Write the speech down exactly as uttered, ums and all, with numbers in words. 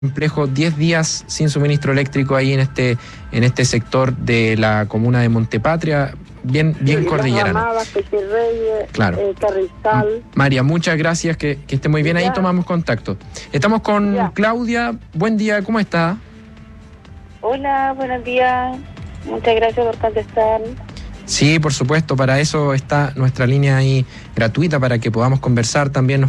complejo, diez días sin suministro eléctrico ahí en este en este sector de la comuna de Montepatria, bien bien sí, cordillerana. Ramadas, Pequirreyes, Claro. eh, Carrizal. María, muchas gracias, que, que esté muy bien, ahí Ya. tomamos contacto. Estamos con Ya. Claudia, buen día, ¿cómo está? Hola, buenos días. Muchas gracias por contestar. Sí, por supuesto, para eso está nuestra línea ahí gratuita, para que podamos conversar también.